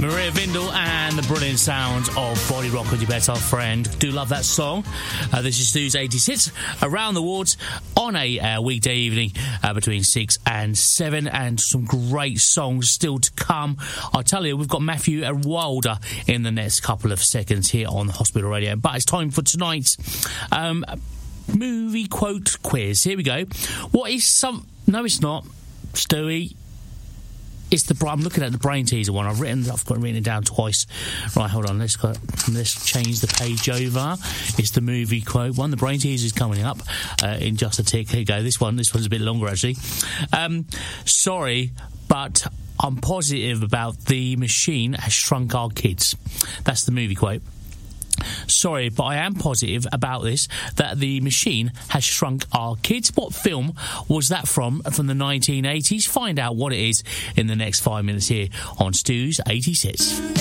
Maria Vindel and the brilliant sounds of Body Rock with Your Better Friend. Do love that song. This is Stu's 86 around the wards on a weekday evening between 6 and 7, and some great songs still to come. I tell you, we've got Matthew Wilder in the next couple of seconds here on Hospital Radio, but it's time for tonight's movie quote quiz. Here we go. What is some... No, it's not, Stewie. I'm looking at the Brain Teaser one. I've got it down twice. Right, hold on. Let's change the page over. It's the movie quote one. The Brain Teaser is coming up in just a tick. Here you go. This one's a bit longer actually. Sorry, but I'm positive about the machine has shrunk our kids. That's the movie quote. Sorry, but I am positive about this, that the machine has shrunk our kids. What film was that from the 1980s? Find out what it is in the next 5 minutes here on Stu's 86.